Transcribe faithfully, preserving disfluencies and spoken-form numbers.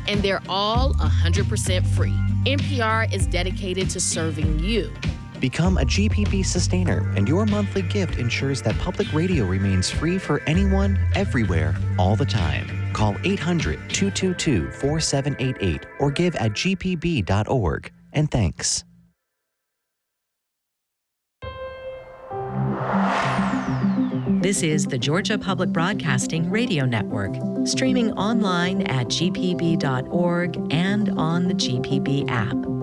And they're all one hundred percent free. N P R is dedicated to serving you. Become a G P B sustainer, and your monthly gift ensures that public radio remains free for anyone, everywhere, all the time. Call eight hundred, two two two, four seven eight eight or give at g p b dot org. And thanks. This is the Georgia Public Broadcasting Radio Network, streaming online at g p b dot org and on the G P B app.